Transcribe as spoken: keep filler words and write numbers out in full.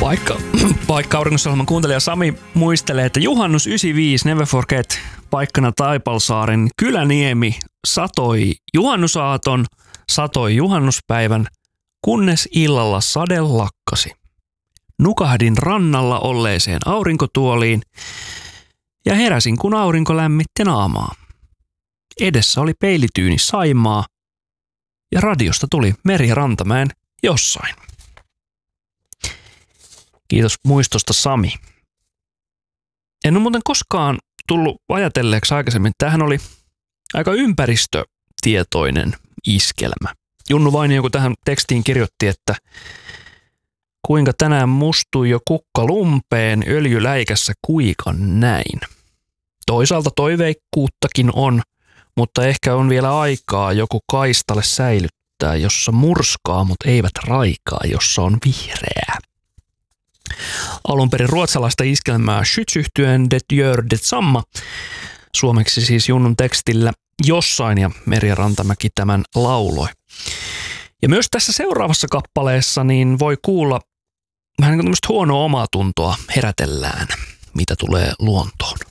Vaikka, vaikka Aurinkosalman kuuntelija Sami muistelee, että juhannus yhdeksänkymmentäviisi, Never Forget, paikkana Taipalsaaren Kyläniemi satoi juhannusaaton, satoi juhannuspäivän, kunnes illalla sade lakkasi. Nukahdin rannalla olleeseen aurinkotuoliin ja heräsin, kun aurinko lämmitti naamaa. Edessä oli peilityyni Saimaa ja radiosta tuli Merja Rantamäen Jossain. Kiitos muistosta, Sami. En ole muuten koskaan tullut ajatelleeksi aikaisemmin. Tämähän oli aika ympäristötietoinen iskelmä. Junnu Vainio, kun tähän tekstiin kirjoitti, että kuinka tänään mustui jo kukka lumpeen, öljyläikässä kuikan näin. Toisaalta toiveikkuuttakin on, mutta ehkä on vielä aikaa joku kaistalle säilyttää, jossa murskaa, mutta eivät raikaa, jossa on vihreää. Alun perin ruotsalaista iskelmää Skytsyhtyen Det gör detsamma, suomeksi siis Junnun tekstillä Jossain, ja Merja Rantamäki tämän lauloi. Ja myös tässä seuraavassa kappaleessa niin voi kuulla vähän niin kuin tämmöistä huonoa omatuntoa herätellään, mitä tulee luontoon.